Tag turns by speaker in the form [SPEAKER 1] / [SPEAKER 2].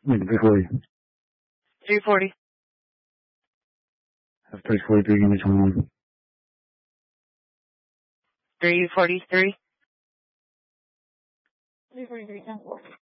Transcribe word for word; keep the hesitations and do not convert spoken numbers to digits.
[SPEAKER 1] Make it three forty.
[SPEAKER 2] three forty.
[SPEAKER 1] That's three forty-three, give me twenty-one.
[SPEAKER 2] three forty-three.
[SPEAKER 3] three forty-three, ten four.